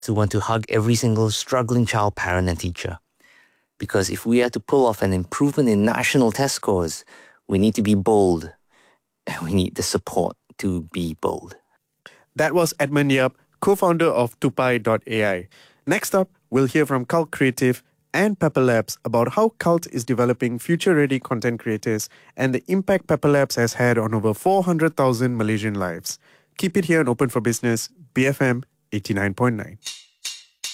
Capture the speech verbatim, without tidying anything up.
to want to hug every single struggling child, parent, and teacher. Because if we are to pull off an improvement in national test scores, we need to be bold. And we need the support to be bold. That was Edmund Yap, co-founder of Tupai dot A I. Next up, we'll hear from Cult Creative and Pepper Labs about how Cult is developing future-ready content creators and the impact Pepper Labs has had on over four hundred thousand Malaysian lives. Keep it here on Open for Business, B F M eighty-nine point nine.